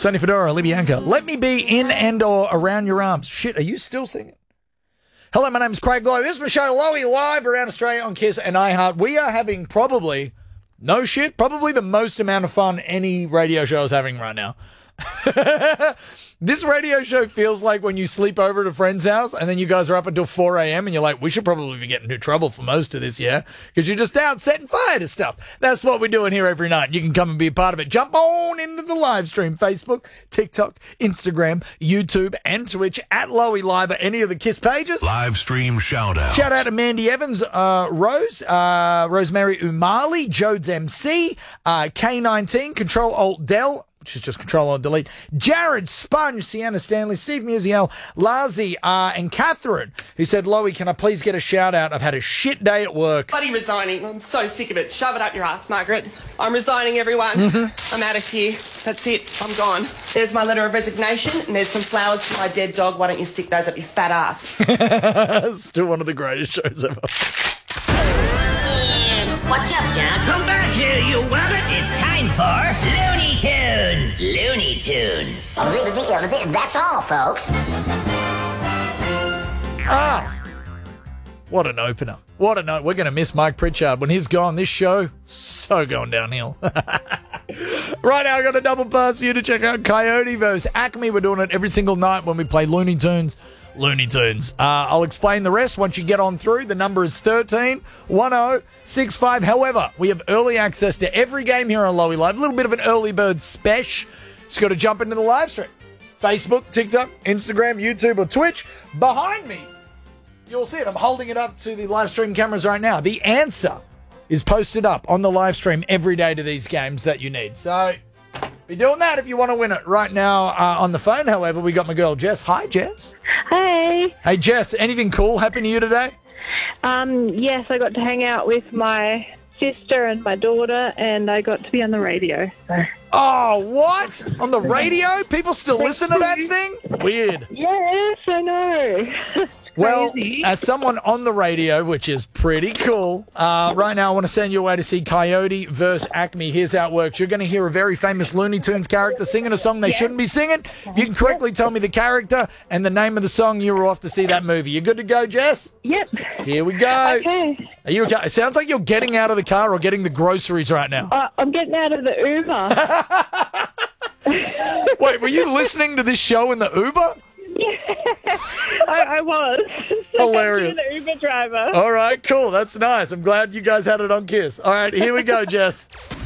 Sonny Fedora, Libyanka. Let me be in and or around your arms. Shit, are you still singing? Hello, my name is Craig Lowe. This is Michelle Lowy live around Australia on Kiss and iHeart. We are having probably the most amount of fun any radio show is having right now. This radio show feels like when you sleep over at a friend's house and then you guys are up until 4 a.m. and you're like, we should probably be getting into trouble for most of this, yeah? Because you're just out setting fire to stuff. That's what we're doing here every night. You can come and be a part of it. Jump on into the live stream. Facebook, TikTok, Instagram, YouTube, and Twitch at Lowy Live at any of the Kiss pages. Live stream shout out. Shout out to Mandy Evans, Rose, Rosemary Umali, Jodes MC, K19, Control Alt Del, which is just Control-Alt-Delete, Jared, Sponge, Sienna Stanley, Steve Musial, Lazi, and Catherine, who said, Lowy, can I please get a shout-out? I've had a shit day at work. Bloody resigning. I'm so sick of it. Shove it up your ass, Margaret. I'm resigning, everyone. I'm out of here. That's it. I'm gone. There's my letter of resignation, and there's some flowers for my dead dog. Why don't you stick those up your fat ass? Still one of the greatest shows ever. What's up, Jack? Come back here, you wabbit! It's time for Looney Tunes! Looney Tunes! That's all, folks. What an opener. What a note. We're going to miss Mike Pritchard. When he's gone, this show, so going downhill. Right now, I've got a double pass for you to check out Coyote vs. Acme. We're doing it every single night when we play Looney Tunes. I'll explain the rest once you get on through. The number is 131065. However, we have early access to every game here on Lowy Live. A little bit of an early bird special. Just got to jump into the live stream. Facebook, TikTok, Instagram, YouTube, or Twitch. Behind me, you'll see it. I'm holding it up to the live stream cameras right now. The answer is posted up on the live stream every day to these games that you need. So be doing that if you want to win it. Right now on the phone, however, we got my girl Jess. Hi, Jess. Hey. Hey, Jess, anything cool happen to you today? Yes, I got to hang out with my sister and my daughter, and I got to be on the radio. So. Oh, what? On the radio? People still listen to that thing? Weird. Yes, I know. Well, Crazy. as someone on the radio, which is pretty cool, right now I want to send you away to see Coyote vs. Acme. Here's how it works. You're going to hear a very famous Looney Tunes character singing a song they shouldn't be singing. If you can correctly tell me the character and the name of the song, you're off to see that movie. You good to go, Jess? Yep. Here we go. Okay. Are you okay? It sounds like you're getting out of the car or getting the groceries right now. I'm getting out of the Uber. Wait, were you listening to this show in the Uber? I was. Hilarious. I'm the Uber driver. All right, cool. That's nice. I'm glad you guys had it on Kiss. All right, here we go, Jess.